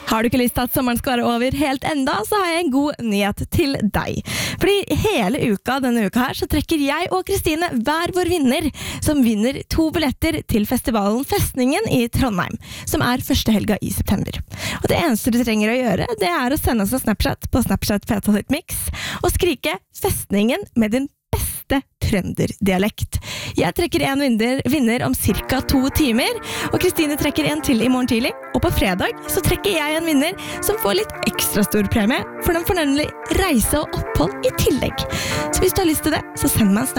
Har du ikke lyst til at sommeren skal være over helt enda, så har jeg en god nyhet til deg. Fordi hele denne uka her, så trekker jeg og Kristine hver vår vinner, som vinner 2 billetter til festivalen Festningen i Trondheim, som er første helga i september. Og det eneste du trenger å gjøre, det er å sende oss en Snapchat på Snapchat Petasitmix, og skrike Festningen med din beste trønderdialekt. Jeg trekker en vinner om cirka 2 timer, og Kristine trekker en til i morgen tidlig, og på fredag så trekker jeg en vinner som får litt ekstra stor premie, for den får nemlig reise og opphold i tillegg. Så hvis du har lyst til det, så send meg en Snapchat